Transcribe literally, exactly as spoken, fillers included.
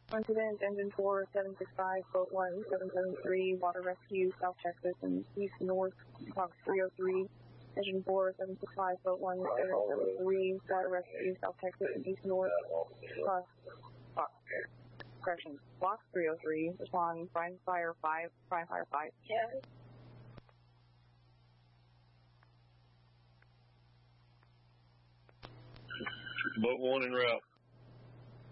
Incident, engine four, seven six five, boat one, seven seven three, water rescue, South Texas and east north, Fox three oh three. Engine four, seven six five, boat one, seven seven three, water rescue, South Texas and east north, Fox, Fox, correction, Fox three oh three, respond, prime fire five, prime fire five. Yes. Boat one en route.